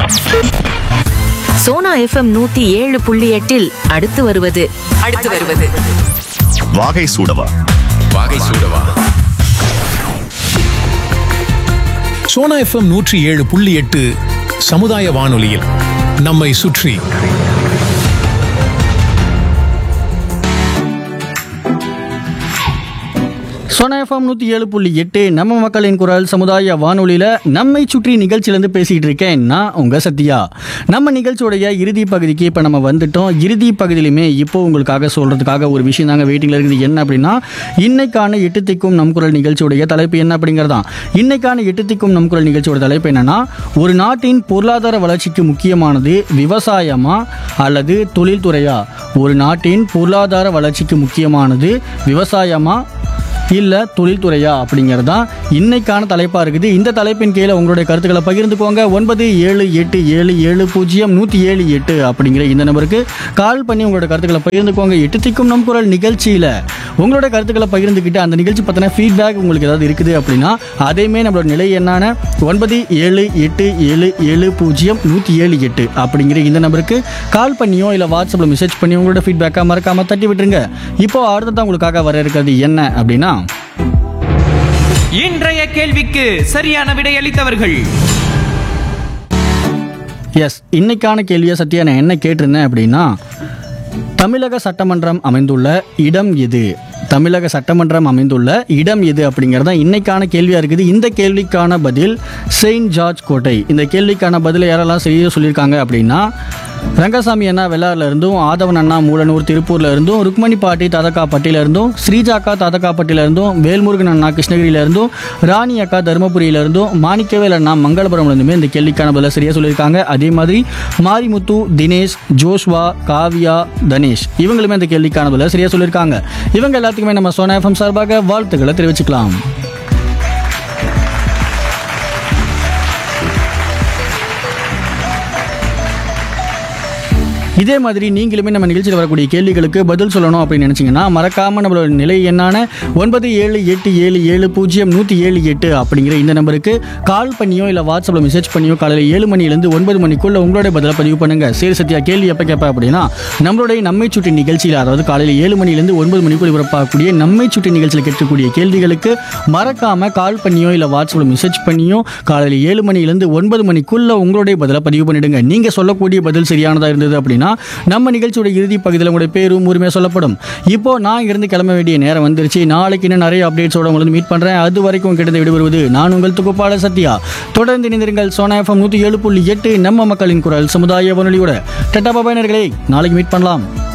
Sona FM 107.8 அடுத்து வருவது வாகை சூடவா. சோனா எஃப்எம் 107.8 சமுதாய வானொலியில் நம்மை சுற்றி. சோனா எஃப்எம் 107.8 நம்ம மக்களின் குரல் சமுதாய வானொலியில் நம்மை சுற்றி நிகழ்ச்சியிலேருந்து பேசிகிட்டு இருக்கேன் நான் உங்கள் சத்யா. நம்ம நிகழ்ச்சியோடைய இறுதி பகுதிக்கு இப்போ நம்ம வந்துட்டோம். இறுதி பகுதியிலுமே இப்போ உங்களுக்காக சொல்கிறதுக்காக ஒரு விஷயம் தாங்க வெயிட்டிங்கில் இருக்குது. என்ன அப்படின்னா, இன்னைக்கான எட்டு திக்கும் நம் குரல் நிகழ்ச்சியோடைய தலைப்பு என்ன அப்படிங்கிறதான். இன்னைக்கான எட்டு திக்கும் நம் குரல் நிகழ்ச்சியோட தலைப்பு என்னன்னா, ஒரு நாட்டின் பொருளாதார வளர்ச்சிக்கு முக்கியமானது விவசாயமா அல்லது தொழில்துறையா? ஒரு நாட்டின் பொருளாதார வளர்ச்சிக்கு முக்கியமானது விவசாயமா இல்லை தொழில்துறையா அப்படிங்கிறது தான் இன்னைக்கான தலைப்பாக இருக்குது. இந்த தலைப்பின் கீழே உங்களுடைய கருத்துக்களை பகிர்ந்துக்கோங்க. 9787700178 அப்படிங்கிற இந்த நம்பருக்கு கால் பண்ணி உங்களோட கருத்துக்களை பகிர்ந்துக்கோங்க. எட்டு திக்கும் நம் குரல் நிகழ்ச்சியில் உங்களோட கருத்துக்களை பகிர்ந்துக்கிட்டு அந்த நிகழ்ச்சி பற்றின ஃபீட்பேக் உங்களுக்கு ஏதாவது இருக்குது அப்படின்னா அதையுமே நம்மளோட நிலை என்னான 9787700178 அப்படிங்கிற இந்த நம்பருக்கு கால் பண்ணியோ இல்லை வாட்ஸ்அப்பில் மெசேஜ் பண்ணி உங்களோட ஃபீட்பேக்காக மறக்காமல் தட்டி விட்டுருங்க. இப்போ அடுத்ததான் உங்களுக்காக வர இருக்கிறது என்ன அப்படின்னா, இன்றைய கேள்விக்கு சரியான விடையளித்தவர்கள். எஸ், இன்னைக்கான கேள்வியை சத்யா நான் என்ன கேட்டிருந்தேன் அப்படின்னா, தமிழக சட்டமன்றம் அமைந்துள்ள இடம் எது? தமிழக சட்டமன்றம் அமைந்துள்ள இடம் எது அப்படிங்கிறது தான் இன்னைக்கான கேள்வியாக இருக்குது. இந்த கேள்விக்கான பதில் செயின்ட் ஜார்ஜ் கோட்டை. இந்த கேள்விக்கான பதில் யாரெல்லாம் சரியாக சொல்லியிருக்காங்க அப்படின்னா, ரங்கசாமி அண்ணா வெள்ளாறுல இருந்தும், ஆதவன் அண்ணா மூலனூர் திருப்பூர்ல இருந்தும், ருக்மணி பாட்டி தாதகாப்பட்டியில இருந்தும், ஸ்ரீஜாக்கா தாதகாப்பட்டியில இருந்தும், வேல்முருகன் அண்ணா கிருஷ்ணகிரியில இருந்தும், ராணி அக்கா தருமபுரியில இருந்தும், மாணிக்கவேல் அண்ணா மங்களபுரம்ல இருந்துமே இந்த கேள்விக்கான பதில சரியா சொல்லியிருக்காங்க. அதே மாதிரி மாரிமுத்து, தினேஷ், ஜோஷ்வா, காவியா, தனேஷ் இவங்களுமே இந்த கேள்விக்கான பதில சரியா சொல்லியிருக்காங்க. இவங்க எல்லாத்துக்குமே நம்ம சோனா எஃப்எம் சார்பாக வாழ்த்துக்களை தெரிவிச்சுக்கலாம். இதே மாதிரி நீங்களுமே நம்ம நிகழ்ச்சியில் வரக்கூடிய கேள்விகளுக்கு பதில் சொல்லணும் அப்படின்னு நினச்சிங்கன்னா மறக்காமல் நம்மளோட நிலை என்னான 9787700178 அப்படிங்கிற இந்த நம்பருக்கு கால் பண்ணியோ இல்லை வாட்ஸ்அப்பில் மெசேஜ் பண்ணியோ காலையில் 7 மணிலேருந்து 9 மணிக்குள்ள உங்களோட பதிலை பதிவு பண்ணுங்கள். சரி சத்யா, கேள்வி எப்போ கேட்பேன் அப்படின்னா, நம்மளுடைய நம்மை சுற்றி நிகழ்ச்சியில், அதாவது காலையில் 7 மணிலேருந்து 9 மணிக்குள்ள வரப்பாக்கூடிய நம்மை சுற்றி நிகழ்ச்சியில் கேட்கக்கூடிய கேள்விகளுக்கு மறக்காமல் கால் பண்ணியோ இல்லை வாட்ஸ்அப்பில் மெசேஜ் பண்ணியோ காலையில் 7 மணிலேருந்து 9 மணிக்குள்ள உங்களுடைய பதிலை பதிவு பண்ணிடுங்க. நீங்கள் சொல்லக்கூடிய பதில் சரியானதாக இருந்தது அப்படின்னா நம்ம நிகழ்ச்சியோட இறுதி பகுதியில் உங்களுடைய பேரும் உரிமையாக சொல்லப்படும். இப்போ நான் இருந்து கிளம்ப வேண்டிய நேரம் வந்துருச்சு. நாளைக்கு இன்னும் நிறைய அப்டேட்ஸோட உங்களுக்கு மீட் பண்றேன். அது வரைக்கும் கிட்ட விடுபடுவது நான் உங்கள் தொகுப்பாளர் சத்யா. தொடர்ந்து இணைந்திருங்கள் சோனா எஃப்எம் 107.8 நம்ம மக்களின் குரல் சமுதாய வானொலியோட. டட்டா பாபா நேயர்களே, நாளைக்கு மீட் பண்ணலாம்.